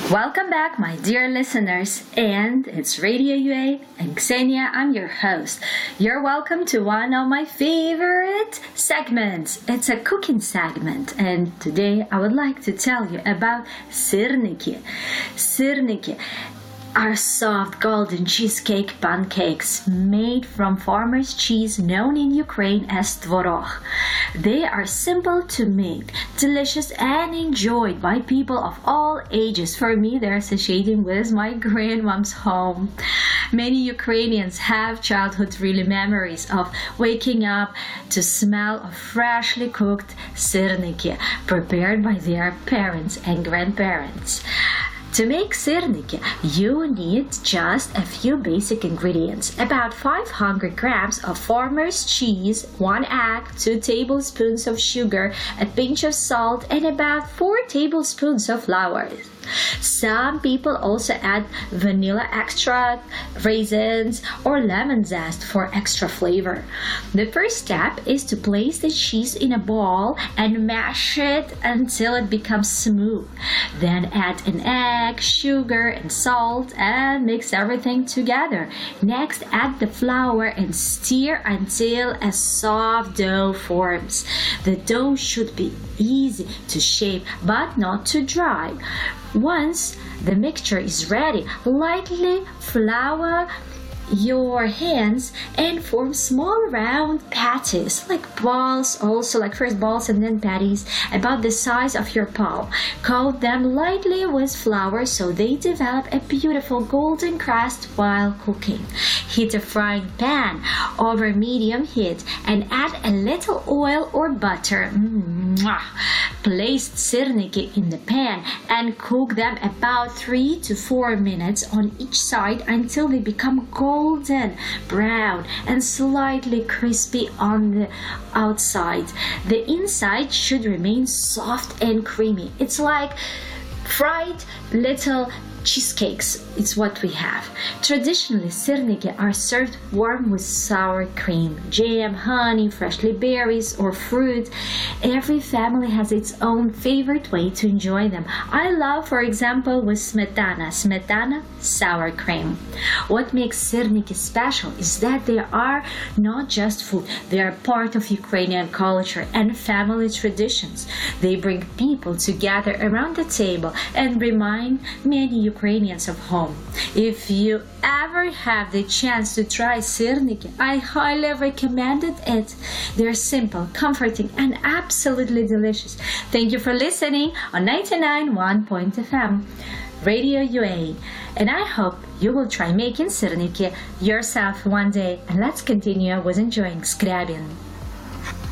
Welcome back, my dear listeners, and it's Radio UA and Xenia. I'm your host. You're welcome to one of my favorite segments. It's a cooking segment, and today I would like to tell you about sirniki. Sirniki are soft golden cheesecake pancakes made from farmer's cheese known in Ukraine as tvorog. They are simple to make, delicious and enjoyed by people of all ages. For me, they're associating with my grandmom's home. Many Ukrainians have childhood really memories of waking up to smell of freshly cooked sirniki prepared by their parents and grandparents. To make sirniki, you need just a few basic ingredients. About 500 grams of farmer's cheese, 1 egg, 2 tablespoons of sugar, a pinch of salt, and about 4 tablespoons of flour. Some people also add vanilla extract, raisins, or lemon zest for extra flavor. The first step is to place the cheese in a bowl and mash it until it becomes smooth. Then add an egg, sugar, and salt and mix everything together. Next, add the flour and stir until a soft dough forms. The dough should be easy to shape but not too dry. Once the mixture is ready, lightly flour your hands and form small round patties, like balls, also like first balls and then patties, about the size of your palm. Coat them lightly with flour so they develop a beautiful golden crust while cooking. Heat a frying pan over medium heat and add a little oil or butter. Place sirniki in the pan and cook them about 3 to 4 minutes on each side until they become golden brown and slightly crispy on the outside. The inside should remain soft and creamy. It's like fried little cheesecakes. It's what we have. Traditionally, sirniki are served warm with sour cream, jam, honey, freshly berries, or fruit. Every family has its own favorite way to enjoy them. I love, for example, with smetana, sour cream. What makes sirniki special is that they are not just food. They are part of Ukrainian culture and family traditions. They bring people together around the table and remind many Ukrainians of home. If you ever have the chance to try sirniki, I highly recommend it. They're simple, comforting, and absolutely delicious. Thank you for listening on 99.1 Radio UA, and I hope you will try making sirniki yourself one day. And let's continue with enjoying Skrябin.